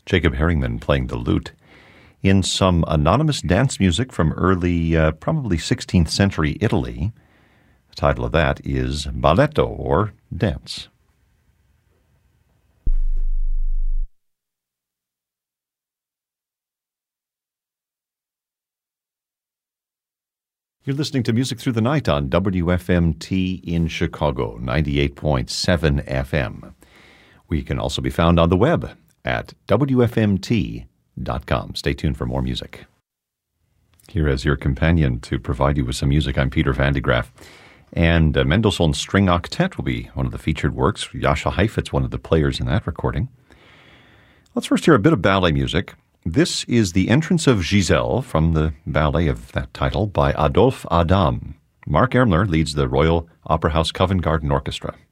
Jacob Herringman playing the lute in some anonymous dance music from early, probably 16th century Italy. The title of that is Balletto, or Dance. You're listening to Music Through the Night on WFMT in Chicago, 98.7 FM. We can also be found on the web at WFMT.com. Stay tuned for more music. Here as your companion to provide you with some music, I'm Peter Van de Graaff. And Mendelssohn's String Octet will be one of the featured works. Jascha Heifetz, one of the players in that recording. Let's first hear a bit of ballet music. This is the entrance of Giselle from the ballet of that title by Adolphe Adam. Mark Ermler leads the Royal Opera House Covent Garden Orchestra.